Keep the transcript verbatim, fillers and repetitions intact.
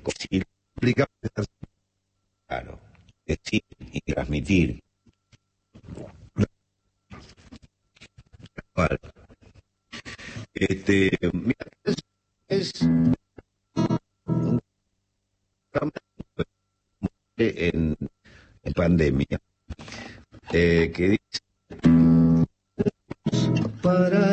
sí, explica, claro, decir y transmitir. Vale. Este, mira, es, es en, en pandemia, eh, que dice para